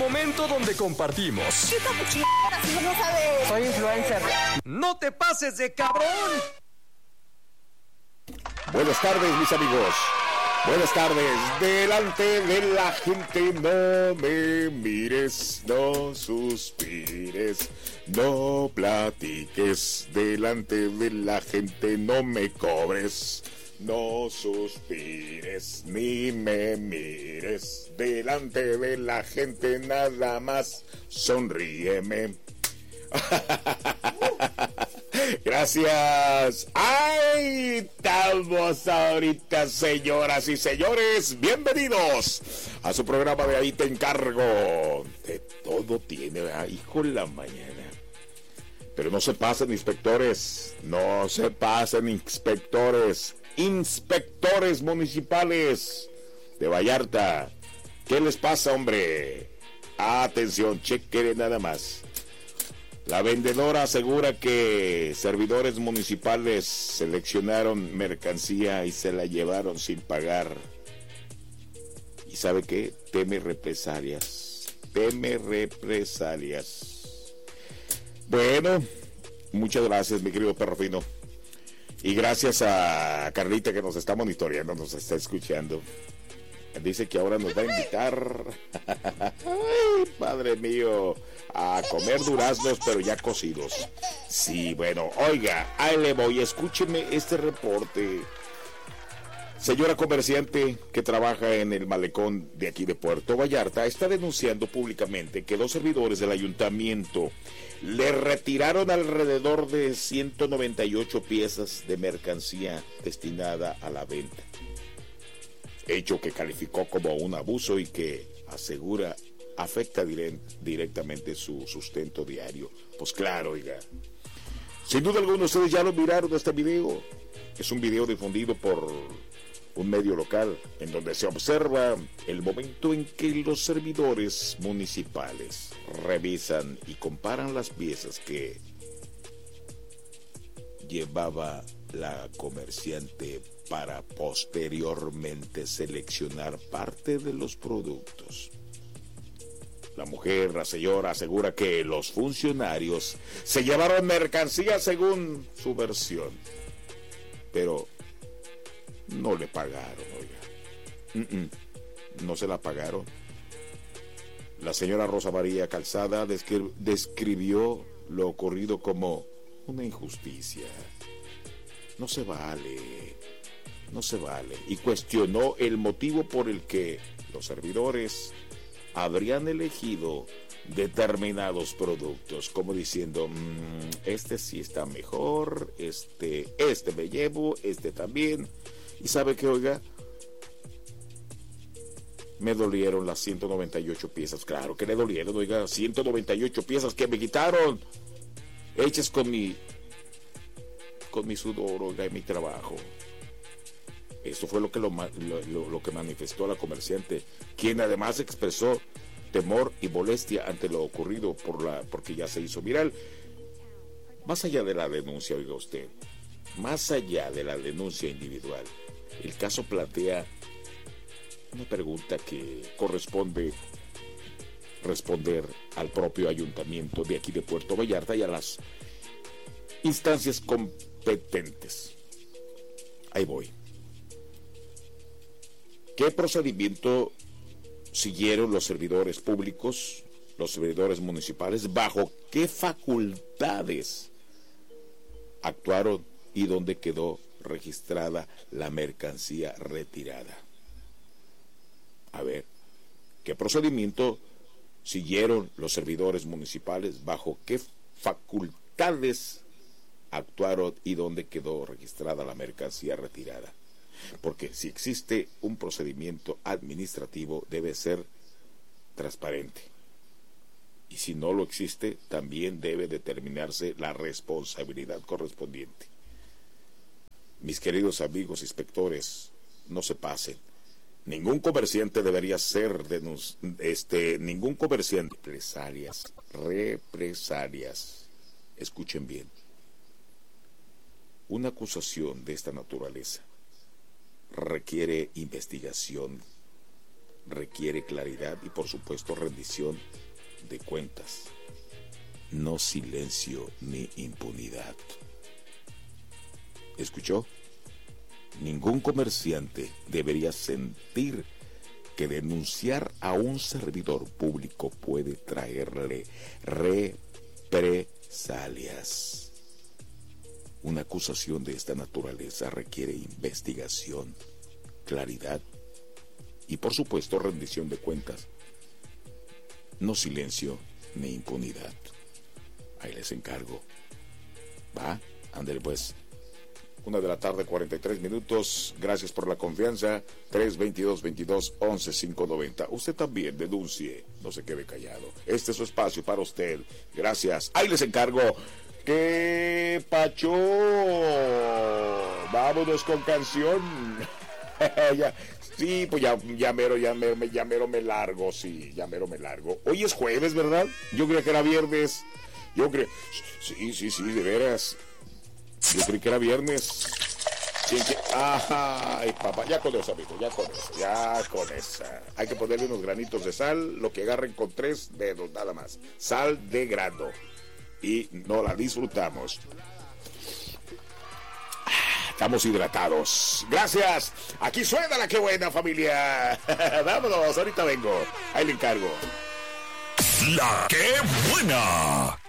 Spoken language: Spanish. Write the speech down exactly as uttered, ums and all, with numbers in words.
momento donde compartimos. ¿Qué capuchina? Si no sabes. Soy influencer. ¡No te pases de cabrón! Buenas tardes, mis amigos. Buenas tardes. Delante de la gente no me mires, no suspires, no platiques. Delante de la gente no me cobres, no suspires, ni me mires. Delante de la gente nada más sonríeme. Gracias. ¡Ay! Estamos ahorita, señoras y señores. Bienvenidos a su programa de Ahí Te Encargo. De todo tiene, ¿verdad? Hijo de la mañana. Pero no se pasen, inspectores. No se pasen, inspectores. Inspectores municipales de Vallarta. ¿Qué les pasa, hombre? Atención, chequenle nada más. La vendedora asegura que servidores municipales seleccionaron mercancía y se la llevaron sin pagar. ¿Y sabe qué? Teme represalias. Teme represalias. Bueno, muchas gracias, mi querido perro fino. Y gracias a Carlita que nos está monitoreando, nos está escuchando. Dice que ahora nos va a invitar, ay, padre mío, a comer duraznos, pero ya cocidos. Sí, bueno, oiga, ahí le voy, escúcheme este reporte. Señora comerciante que trabaja en el malecón de aquí de Puerto Vallarta está denunciando públicamente que dos servidores del ayuntamiento le retiraron alrededor de ciento noventa y ocho piezas de mercancía destinada a la venta. Hecho que calificó como un abuso y que asegura afecta dire- directamente su sustento diario. Pues claro, oiga. Sin duda alguna ustedes ya lo miraron este video. Es un video difundido por un medio local en donde se observa el momento en que los servidores municipales revisan y comparan las piezas que llevaba la comerciante para posteriormente seleccionar parte de los productos. La mujer, la señora, asegura que los funcionarios se llevaron mercancía según su versión, pero no le pagaron, oiga. Mm-mm, no se la pagaron. La señora Rosa María Calzada descri- describió lo ocurrido como una injusticia. No se vale. No se vale. Y cuestionó el motivo por el que los servidores habrían elegido determinados productos, como diciendo, mmm, este sí está mejor, este, este me llevo, este también. Y sabe que, oiga, me dolieron las ciento noventa y ocho piezas. Claro que le dolieron, oiga, ciento noventa y ocho piezas que me quitaron, hechas con mi, con mi sudor, oiga, y mi trabajo. Esto fue lo que, lo, lo, lo que manifestó la comerciante, quien además expresó temor y molestia ante lo ocurrido por la, porque ya se hizo viral. Más allá de la denuncia, oiga usted, más allá de la denuncia individual, el caso plantea una pregunta que corresponde responder al propio ayuntamiento de aquí de Puerto Vallarta y a las instancias competentes. Ahí voy. ¿Qué procedimiento siguieron los servidores públicos, los servidores municipales? ¿Bajo qué facultades actuaron y dónde quedó registrada la mercancía retirada? A ver, ¿qué procedimiento siguieron los servidores municipales? ¿Bajo qué facultades actuaron y dónde quedó registrada la mercancía retirada? Porque si existe un procedimiento administrativo, debe ser transparente. Y si no lo existe, también debe determinarse la responsabilidad correspondiente. Mis queridos amigos inspectores, no se pasen. Ningún comerciante debería ser denunci- este, ningún comerciante. Represalias, represalias. Escuchen bien. Una acusación de esta naturaleza requiere investigación, requiere claridad y por supuesto rendición de cuentas. No silencio ni impunidad. ¿Escuchó? Ningún comerciante debería sentir que denunciar a un servidor público puede traerle represalias. Una acusación de esta naturaleza requiere investigación, claridad y por supuesto rendición de cuentas. No silencio ni impunidad. Ahí les encargo. Va, ándale pues. Una de la tarde, cuarenta y tres minutos. Gracias por la confianza. tres veintidós veintidós once quinientos noventa. Usted también denuncie. No se quede callado. Este es su espacio para usted. Gracias. Ahí les encargo. ¡Qué pacho! Vámonos con canción. ya, sí, pues ya, ya mero, ya mero, ya mero me largo. Sí, ya mero me largo. Hoy es jueves, ¿verdad? Yo creía que era viernes. Yo creo. Sí, sí, sí, de veras. Yo creí que era viernes. ¿Quién que? Ay, papá, ya con eso, amigo, ya con eso, ya con esa. Hay que ponerle unos granitos de sal, lo que agarren con tres dedos, nada más. Sal de grano. Y no la disfrutamos. Estamos hidratados. Gracias. Aquí suena la que buena, familia. Vámonos, ahorita vengo. Ahí le encargo. La que buena.